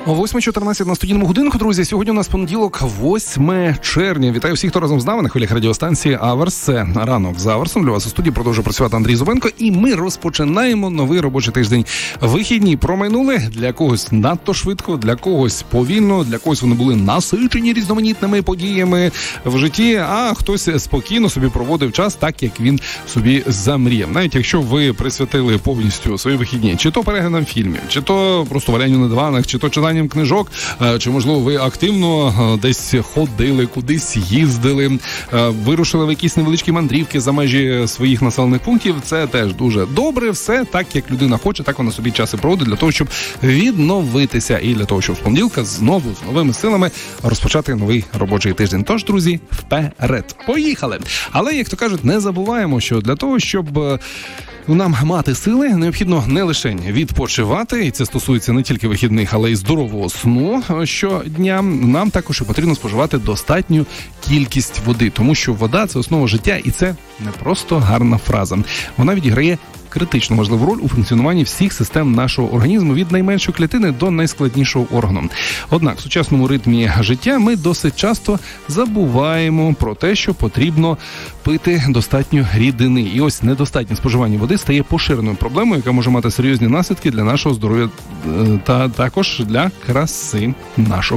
О 8:14 на студійному годинку, друзі. Сьогодні у нас понеділок, 8 червня. Вітаю всіх, хто разом з нами на хвилях радіостанції Аверс. Це ранок з Аверсом. Для вас у студії продовжує працювати Андрій Зубенко. І ми розпочинаємо новий робочий тиждень. Вихідні промайнули. Для когось надто швидко, для когось повільно, для когось вони були насичені різноманітними подіями в житті, а хтось спокійно собі проводив час так, як він собі замріяв. Навіть якщо ви присвятили повністю свої вихідні, чи то переглядам фільмів, чи то просто валянню на диванах, чи то читанням книжок, чи, можливо, ви активно десь ходили, кудись їздили, вирушили в якісь невеличкі мандрівки за межі своїх населених пунктів. Це теж дуже добре. Все так, як людина хоче, так вона собі час і проводить для того, щоб відновитися і для того, щоб з понеділка знову з новими силами розпочати новий робочий тиждень. Тож, друзі, вперед! Поїхали! Але, як то кажуть, не забуваємо, що для того, щоб нам мати сили, необхідно не лише відпочивати, і це стосується не тільки вихідних, але й здорового сну щодня. Нам також і потрібно споживати достатню кількість води, тому що вода – це основа життя, і це не просто гарна фраза. Вона відіграє критично важливу роль у функціонуванні всіх систем нашого організму, від найменшої клітини до найскладнішого органу. Однак в сучасному ритмі життя ми досить часто забуваємо про те, що потрібно пити достатньо рідини. І ось недостатнє споживання води стає поширеною проблемою, яка може мати серйозні наслідки для нашого здоров'я та також для краси нашого